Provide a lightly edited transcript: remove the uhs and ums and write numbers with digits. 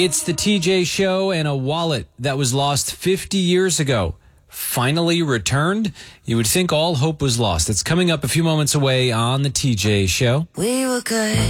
It's the TJ Show, and a wallet that was lost 50 years ago finally returned. You would think all hope was lost. It's coming up a few moments away on the TJ Show. We were good.